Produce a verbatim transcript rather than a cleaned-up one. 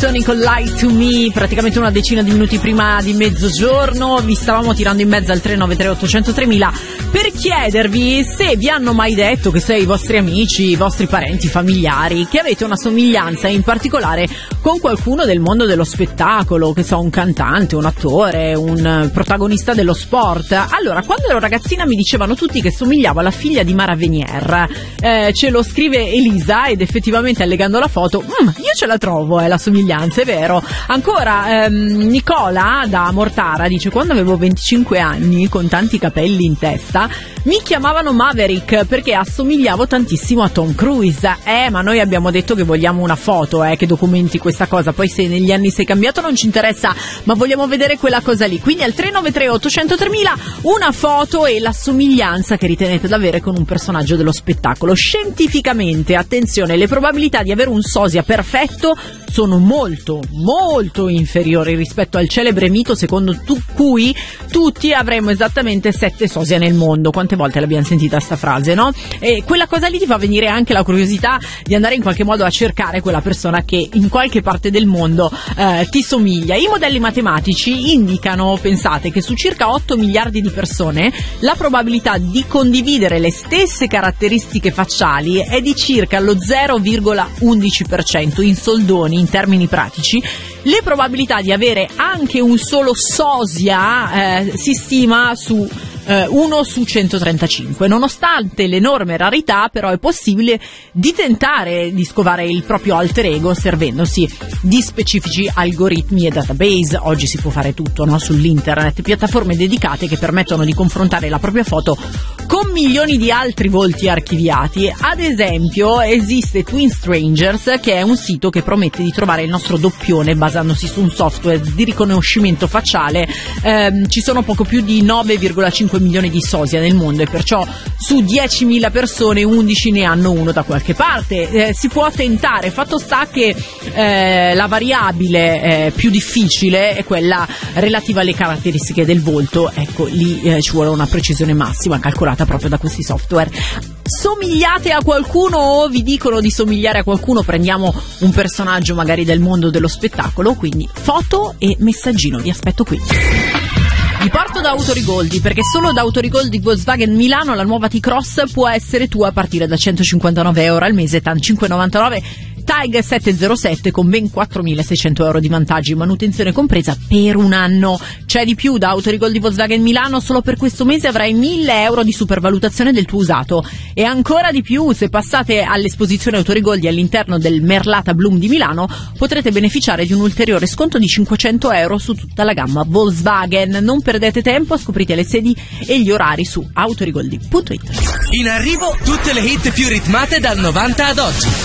Tony con Lie to Me, praticamente una decina di minuti prima di mezzogiorno. Vi stavamo tirando in mezzo al tre nove tre otto zero zero tre mila per chiedervi se vi hanno mai detto, che se i vostri amici, i vostri parenti, familiari, che avete una somiglianza in particolare con qualcuno del mondo dello spettacolo, che so, un cantante, un attore, un protagonista dello sport. Allora, quando ero ragazzina mi dicevano tutti che somigliavo alla figlia di Mara Venier. Eh, ce lo scrive Elisa ed effettivamente allegando la foto, mm, io ce la trovo, è eh, la somiglianza, è vero. Ancora ehm, Nicola da Mortara dice: quando avevo venticinque anni, con tanti capelli in testa, mi chiamavano Maverick perché assomigliavo tantissimo a Tom Cruise. Eh, ma noi abbiamo detto che vogliamo una foto eh, che documenti questa cosa. Poi se negli anni sei cambiato non ci interessa, ma vogliamo vedere quella cosa lì. Quindi al tre nove tre otto zero zero tre mila una foto e la somiglianza che ritenete di avere con un personaggio dello spettacolo. Scientificamente, attenzione, le probabilità di avere un sosia perfetto sono molto, molto inferiori rispetto al celebre mito secondo tu, cui tutti avremmo esattamente sette sosia nel mondo. Quante volte l'abbiamo sentita sta frase, no? E quella cosa lì ti fa venire anche la curiosità di andare in qualche modo a cercare quella persona che in qualche parte del mondo eh, ti somiglia. I modelli matematici indicano, pensate, che su circa otto miliardi di persone la probabilità di condividere le stesse caratteristiche facciali è di circa lo zero virgola undici per cento. In soldoni, in termini pratici, le probabilità di avere anche un solo sosia eh, si stima su eh, uno su centotrentacinque. Nonostante l'enorme rarità, però, è possibile di tentare di scovare il proprio alter ego servendosi di specifici algoritmi e database. Oggi si può fare tutto, no? Sull'internet, piattaforme dedicate che permettono di confrontare la propria foto con milioni di altri volti archiviati. Ad esempio esiste Twin Strangers, che è un sito che promette di trovare il nostro doppione basandosi su un software di riconoscimento facciale. Ehm, ci sono poco più di nove virgola cinque milioni di sosia nel mondo e perciò su diecimila persone undici ne hanno uno da qualche parte. Eh, si può tentare, fatto sta che eh, la variabile eh, più difficile è quella relativa alle caratteristiche del volto. Ecco, lì eh, ci vuole una precisione massima calcolata proprio da questi software. Somigliate a qualcuno o vi dicono di somigliare a qualcuno? Prendiamo un personaggio magari del mondo dello spettacolo, quindi foto e messaggino, vi aspetto qui. Vi porto da Autorigoldi, perché solo da Autorigoldi Volkswagen Milano la nuova T-Cross può essere tua a partire da centocinquantanove euro al mese, TAN cinque virgola novantanove, Tag settecentosette con ben quattromilaseicento euro di vantaggi, manutenzione compresa per un anno. C'è di più, da Autorigoldi Volkswagen Milano solo per questo mese avrai mille euro di supervalutazione del tuo usato, e ancora di più se passate all'esposizione Autorigoldi all'interno del Merlata Bloom di Milano potrete beneficiare di un ulteriore sconto di cinquecento euro su tutta la gamma Volkswagen. Non perdete tempo, scoprite le sedi e gli orari su autorigoldi punto it. In arrivo tutte le hit più ritmate dal novanta ad oggi.